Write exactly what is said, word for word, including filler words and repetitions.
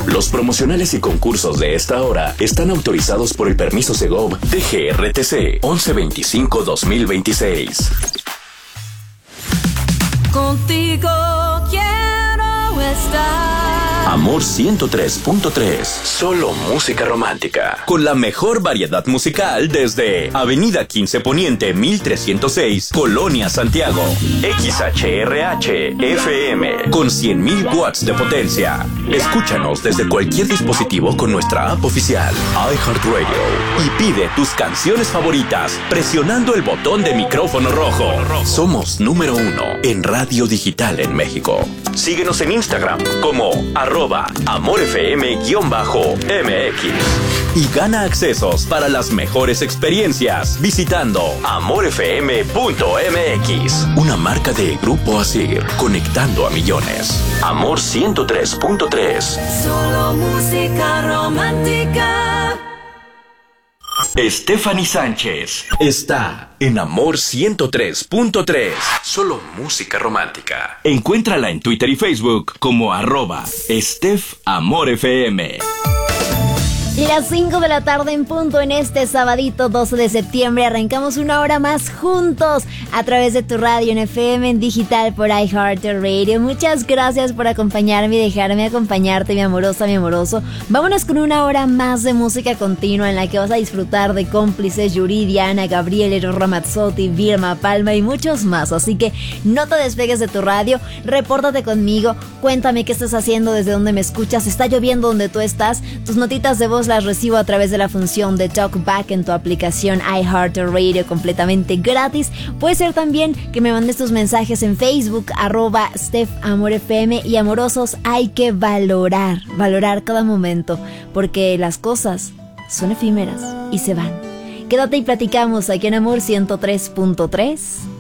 Los promocionales y concursos de esta hora están autorizados por el permiso Segov D G R T C once veinticinco dos mil veintiséis. Contigo quiero estar. Amor ciento tres punto tres. Solo música romántica. Con la mejor variedad musical desde Avenida quince Poniente mil trescientos seis, Colonia Santiago. X H R H F M con cien mil watts de potencia. Escúchanos desde cualquier dispositivo con nuestra app oficial iHeartRadio y pide tus canciones favoritas presionando el botón de micrófono rojo. Somos número uno en radio digital en México. Síguenos en Instagram como arroba amorfm-mx y gana accesos para las mejores experiencias visitando amorfm punto m x. Una marca de Grupo Asir, conectando a millones. Amor ciento tres punto tres. Solo música romántica. Stephanie Sánchez está en Amor ciento tres punto tres. Solo música romántica. Encuéntrala en Twitter y Facebook como arroba Steph Amor F M. Y las cinco de la tarde en punto en este sabadito doce de septiembre arrancamos una hora más juntos a través de tu radio en F M, en digital por iHeartRadio. Muchas gracias por acompañarme y dejarme acompañarte, mi amorosa, mi amoroso. Vámonos con una hora más de música continua en la que vas a disfrutar de cómplices, Yuridia, Ana Gabriel, Eros Ramazzotti, Vilma Palma y muchos más. Así que no te despegues de tu radio, repórtate conmigo, cuéntame qué estás haciendo, desde dónde me escuchas, está lloviendo donde tú estás, tus notitas de voz las recibo a través de la función de TalkBack en tu aplicación iHeartRadio, completamente gratis. Puede ser también que me mandes tus mensajes en Facebook, arroba Steph Amor F M. Y amorosos, hay que valorar, valorar cada momento, porque las cosas son efímeras y se van. Quédate y platicamos aquí en Amor ciento tres punto tres.